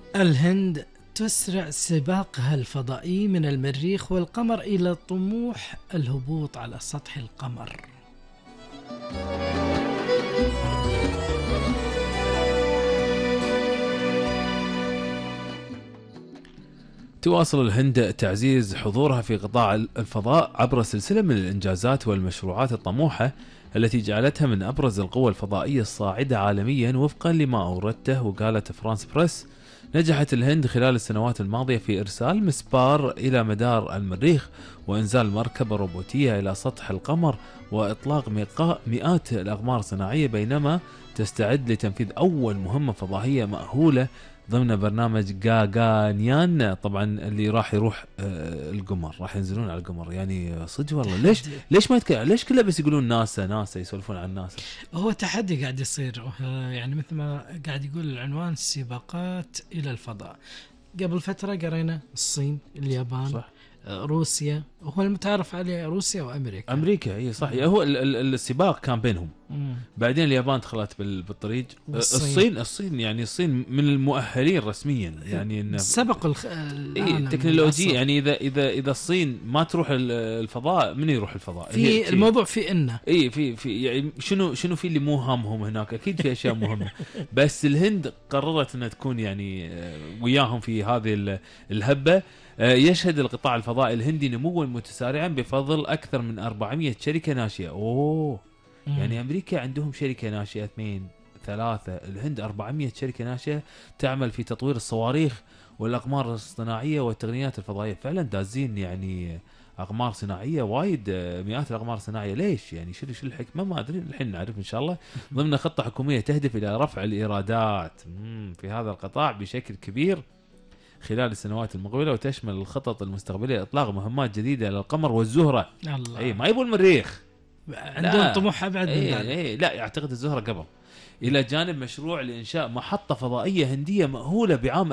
الهند تسرع سباقها الفضائي من المريخ والقمر إلى طموح الهبوط على سطح القمر. تواصل الهند تعزيز حضورها في قطاع الفضاء عبر سلسلة من الإنجازات والمشروعات الطموحة التي جعلتها من أبرز القوى الفضائية الصاعدة عالميا وفقا لما أوردته وقالة فرانس بريس. نجحت الهند خلال السنوات الماضية في إرسال مسبار إلى مدار المريخ وإنزال مركبة روبوتية إلى سطح القمر وإطلاق مئات الأقمار الصناعية، بينما تستعد لتنفيذ أول مهمة فضائية مأهولة ضمن برنامج جاغانيان، طبعا اللي راح يروح القمر، راح ينزلون على القمر. يعني صدق والله ليش ما ليش كله بس يقولون ناسا يسولفون عن ناسا؟ هو تحدي قاعد يصير، يعني مثل ما قاعد يقول العنوان، سباقات إلى الفضاء. قبل فترة قرينا الصين، اليابان، صح. روسيا، هو المتعارف عليه روسيا وأمريكا. هي صح. هو السباق كان بينهم. بعدين اليابان دخلت بالطريق. الصين يعني الصين من المؤهلين رسميا، يعني إن سبق التكنولوجيا. يعني إذا الصين ما تروح الفضاء، من يروح الفضاء؟ في الموضوع في إنه في يعني شنو في اللي مو هامهم هناك؟ أكيد في أشياء مهمة. بس الهند قررت أنها تكون يعني وياهم في هذه الهبة. يشهد القطاع الفضائي الهندي نموا متسارعا بفضل أكثر من 400 شركة ناشئة. يعني أمريكا عندهم شركة ناشئة 2 3، الهند 400 شركة ناشئة تعمل في تطوير الصواريخ والأقمار الاصطناعية والتقنيات الفضائية. فعلا دازين يعني أقمار صناعية وايد، مئات الأقمار الصناعية. ليش يعني شو الحكمة؟ ما أدري، الحين نعرف إن شاء الله. ضمن خطة حكومية تهدف إلى رفع الإيرادات في هذا القطاع بشكل كبير خلال السنوات المقبلة، وتشمل الخطط المستقبلية إطلاق مهمات جديدة للقمر والزهرة. ما يبون المريخ، عندهم طموح أبعد من ذلك. لا أعتقد الزهرة قبل، إلى جانب مشروع لإنشاء محطة فضائية هندية مأهولة بعام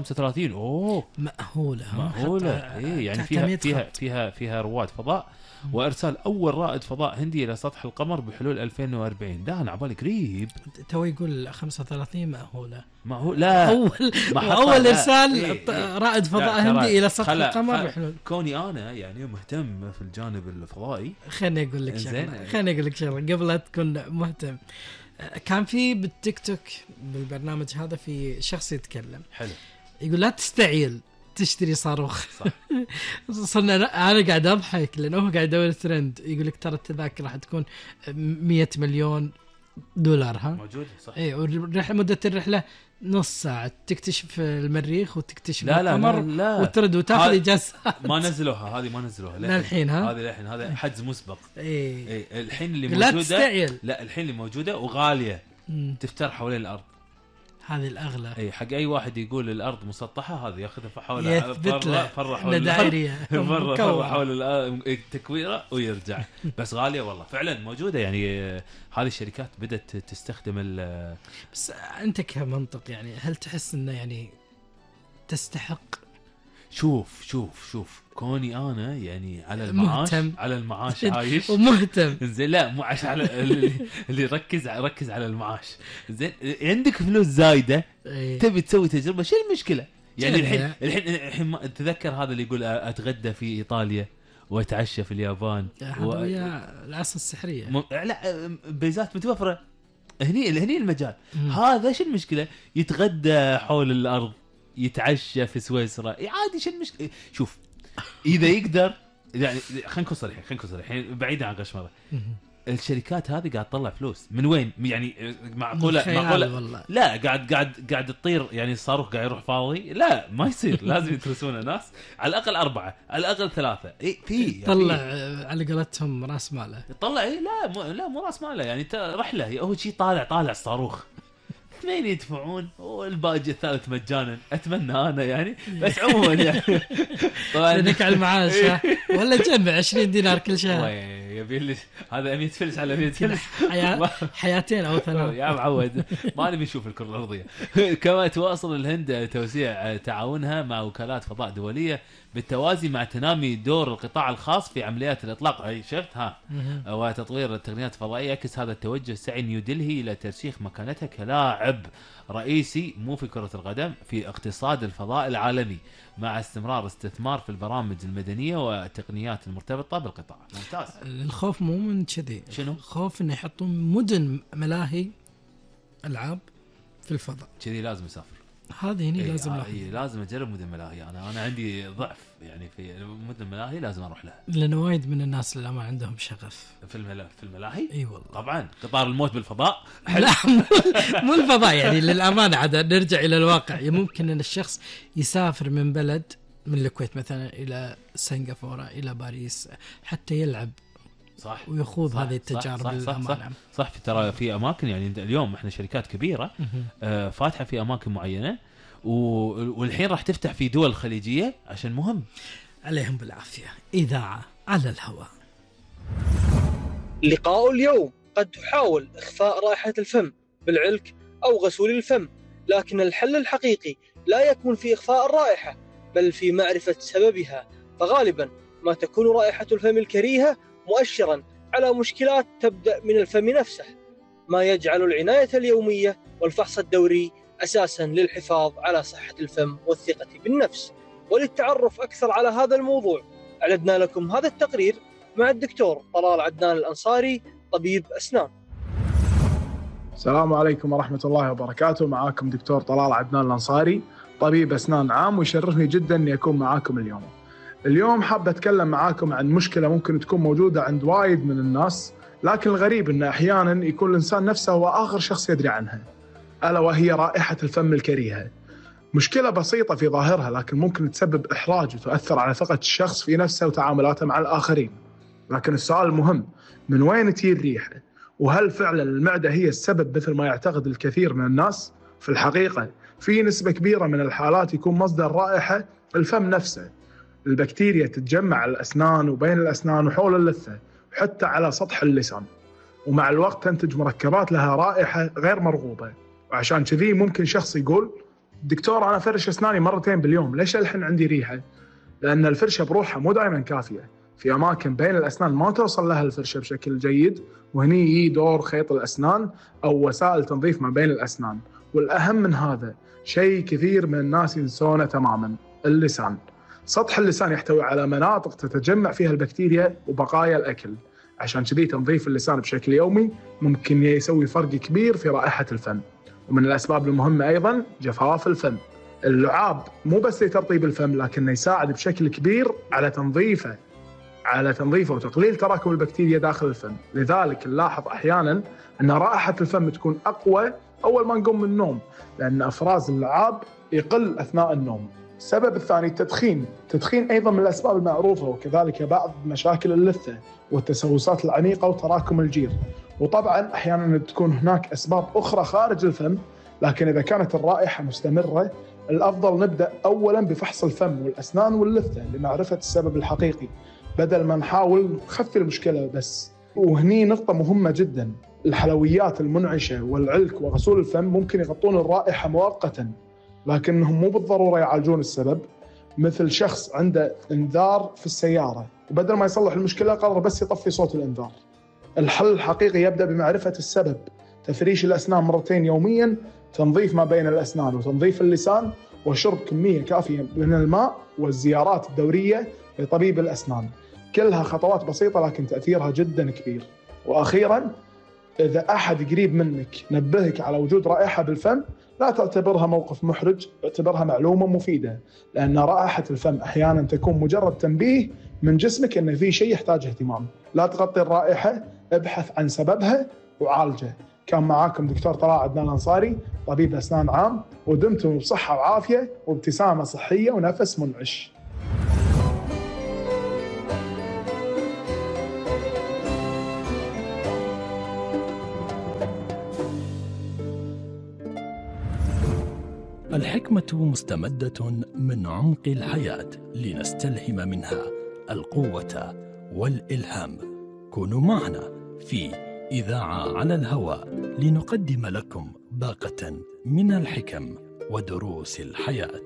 2035. مأهولة. يعني فيها رواد فضاء، وإرسال أول رائد فضاء هندي إلى سطح القمر بحلول 2040. ده أنا عبالي قريب. تو يقول 35 مأهولة. لا أول إرسال رائد فضاء هندي إلى سطح القمر بحلول. كوني أنا يعني مهتم في الجانب الفضائي، خليني أقول لك شغلة قبل لا تكون مهتم. كان في بالتيك توك بالبرنامج هذا في شخص يتكلم، حلو، يقول لا تستعيل تشتري صاروخ. صرنا أنا قاعد أضحك لأنه هو قاعد يدور ترند. يقول لك ترى التذاكر راح تكون 100 مليون دولار موجود، صح. مدة الرحلة نص ساعة، تكتشف المريخ وتكتشف القمر وترد وتاخذ إجازات. ما نزلوها هذه، ما نزلوها الحين. هذا حجز مسبق. الحين اللي موجودة، لا الحين اللي موجودة وغالية، تفتر حوالين الأرض. هذه الأغلى. حق أي واحد يقول الأرض مسطحة، هذا ياخذها حول فرة حول دائرية، فرة حول التكويرة ويرجع. بس غالية والله، فعلا موجودة. يعني هذه الشركات بدأت تستخدم بس أنت كمنطق يعني هل تحس إنه يعني تستحق؟ شوف كوني انا يعني على المعاش عايش ومهتم. زين، لا مو عايش على اللي ركز على المعاش. زين، عندك فلوس زايده تبي تسوي تجربه، شو المشكله؟ يعني الحين تذكر هذا اللي يقول اتغدى في ايطاليا واتعشى في اليابان، العصا السحريه. لا بيزات متوفره هني المجال. هذا شو المشكله؟ يتغدى حول الارض، يتعشى في سويسرا، عادي. شو المشكله؟ شوف اذا يقدر يعني، خلينا نكون صريحين بعيدا عن غشمره. الشركات هذه قاعد تطلع فلوس من وين؟ يعني معقوله لا قاعد تطير. يعني الصاروخ قاعد يروح فاضي؟ لا ما يصير. لازم يدرسون الناس على الاقل 4 على الاقل 3. في طلع على قولتهم راس ماله، طلع. لا مو راس ماله، يعني رحله. هو شيء طالع الصاروخ، 2 يدفعون والباقي الثالث مجانا. اتمنى انا يعني، بس عموما يعني طبعا لك على المعاش ولا جمع 20 دينار كل شهر. يبي لي هذا 100 فلس على 100 فلس حياتين او ثلاث يا معود. ما نبي نشوف الكرة الأرضية. كما تواصل الهند توسيع تعاونها مع وكالات فضاء دولية بالتوازي مع تنامي دور القطاع الخاص في عمليات الإطلاق. أي شفت وتطوير التقنيات الفضائية. يعكس هذا التوجه سعي نيودلهي إلى ترسيخ مكانتها كلاعب رئيسي مو في كرة القدم في اقتصاد الفضاء العالمي، مع استمرار استثمار في البرامج المدنية والتقنيات المرتبطة بالقطاع. ممتاز. الخوف مو من كذي، شنو؟ خوف إنه يحطون مدن ملاهي ألعاب في الفضاء. كذي لازم يسافر. هذه هني لازم لازم أجرب مدن ملاهي. أنا عندي ضعف يعني في مدن ملاهي، لازم أروح لها. لأن وايد من الناس اللي ما عندهم شغف في الملاهي. اي والله. طبعا قطار الموت بالفضاء. لا مو الفضاء يعني للأمانة. عاد نرجع إلى الواقع. ممكن أن الشخص يسافر من بلد من الكويت مثلا إلى سنغافورة إلى باريس حتى يلعب صح ويخوض هذه التجارب للأمانة. صح. ترى في أماكن يعني اليوم إحنا شركات كبيرة فاتحة في أماكن معينة، والحين راح تفتح في دول خليجية عشان مهم. عليهم بالعافية. إذاعة على الهواء. لقاء اليوم. قد تحاول إخفاء رائحة الفم بالعلك أو غسول الفم، لكن الحل الحقيقي لا يكون في إخفاء الرائحة بل في معرفة سببها. فغالبا ما تكون رائحة الفم الكريهة مؤشرا على مشكلات تبدأ من الفم نفسه، ما يجعل العناية اليومية والفحص الدوري أساسا للحفاظ على صحة الفم والثقة بالنفس. وللتعرف أكثر على هذا الموضوع أعددنا لكم هذا التقرير مع الدكتور طلال عدنان الأنصاري، طبيب أسنان. السلام عليكم ورحمة الله وبركاته. معاكم دكتور طلال عدنان الأنصاري، طبيب أسنان عام، ويشرفني جدا أني أكون معاكم اليوم حابة أتكلم معاكم عن مشكلة ممكن تكون موجودة عند وايد من الناس، لكن الغريب أن أحيانا يكون الإنسان نفسه هو آخر شخص يدري عنها، ألا وهي رائحة الفم الكريهة. مشكلة بسيطة في ظاهرها، لكن ممكن تسبب إحراج وتؤثر على ثقة الشخص في نفسه وتعاملاته مع الآخرين. لكن السؤال المهم، من وين تجي الريحة؟ وهل فعلا المعدة هي السبب مثل ما يعتقد الكثير من الناس؟ في الحقيقة في نسبة كبيرة من الحالات يكون مصدر رائحة الفم نفسه. البكتيريا تتجمع على الأسنان وبين الأسنان وحول اللثة وحتى على سطح اللسان، ومع الوقت تنتج مركبات لها رائحة غير مرغوبة. وعشان كذي ممكن شخص يقول دكتور أنا فرش أسناني 2 مرات باليوم، ليش الحين عندي ريحة؟ لأن الفرشة بروحها مو دائما كافية. في أماكن بين الأسنان ما توصل لها الفرشة بشكل جيد، وهني يجي دور خيط الأسنان أو وسائل تنظيف ما بين الأسنان. والأهم من هذا شيء كثير من الناس ينسونه تماما، اللسان. سطح اللسان يحتوي على مناطق تتجمع فيها البكتيريا وبقايا الأكل. عشان كذي تنظيف اللسان بشكل يومي ممكن يسوي فرق كبير في رائحة الفم. ومن الأسباب المهمة أيضا جفاف الفم. اللعاب مو بس لترطيب الفم، لكنه يساعد بشكل كبير على تنظيفه وتقليل تراكم البكتيريا داخل الفم. لذلك نلاحظ أحيانا أن رائحة الفم تكون أقوى أول ما نقوم من النوم، لأن أفراز اللعاب يقل أثناء النوم. السبب الثاني التدخين أيضا من الأسباب المعروفة، وكذلك بعض مشاكل اللثة والتسوسات العميقة وتراكم الجير. وطبعا أحيانا تكون هناك أسباب أخرى خارج الفم، لكن إذا كانت الرائحة مستمرة الأفضل نبدأ أولا بفحص الفم والأسنان واللثة لمعرفة السبب الحقيقي، بدل ما نحاول نخفي المشكلة بس. وهني نقطة مهمة جدا، الحلويات المنعشة والعلك وغسول الفم ممكن يغطون الرائحة مؤقتا، لكنهم مو بالضرورة يعالجون السبب. مثل شخص عنده انذار في السيارة وبدل ما يصلح المشكلة قرر بس يطفي صوت الانذار. الحل الحقيقي يبدأ بمعرفة السبب، تفريش الأسنان 2 مرات يوميا، تنظيف ما بين الأسنان وتنظيف اللسان، وشرب كمية كافية من الماء، والزيارات الدورية لطبيب الأسنان. كلها خطوات بسيطة لكن تأثيرها جدا كبير. وأخيرا، إذا أحد قريب منك نبهك على وجود رائحة بالفم، لا تعتبرها موقف محرج، اعتبرها معلومة مفيدة، لأن رائحة الفم أحيانا تكون مجرد تنبيه من جسمك أن في شيء يحتاج اهتمام. لا تغطي الرائحة، ابحث عن سببها وعالجه. كان معاكم دكتور طلال عدنان الأنصاري، طبيب أسنان عام، ودمتم بصحة وعافية وابتسامة صحية ونفس منعش. الحكمة مستمدة من عمق الحياة لنستلهم منها القوة والإلهام. كونوا معنا في إذاعة على الهواء لنقدم لكم باقة من الحكم ودروس الحياة.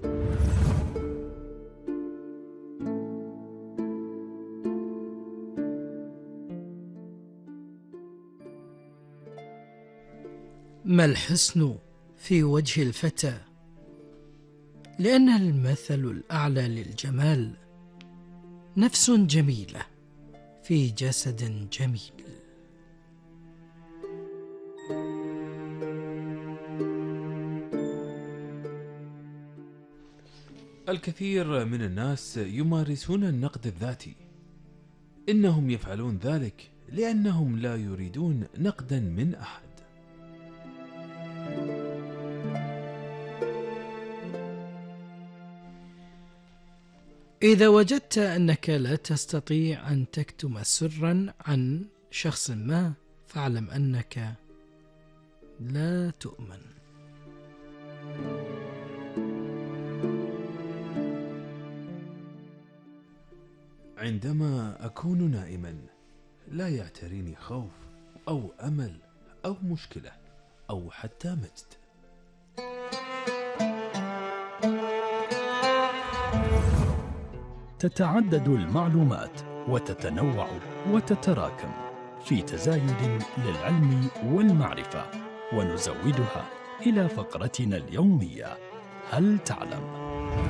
ما الحسن في وجه الفتى؟ لأن المثل الأعلى للجمال نفس جميلة في جسد جميل. الكثير من الناس يمارسون النقد الذاتي. إنهم يفعلون ذلك لأنهم لا يريدون نقدا من أحد. إذا وجدت أنك لا تستطيع أن تكتم سرا عن شخص ما، فاعلم أنك لا تؤمن. عندما أكون نائما لا يعتريني خوف أو أمل أو مشكلة أو حتى مجد. تتعدد المعلومات وتتنوع وتتراكم في تزايد للعلم والمعرفة، ونزودها إلى فقرتنا اليومية. هل تعلم؟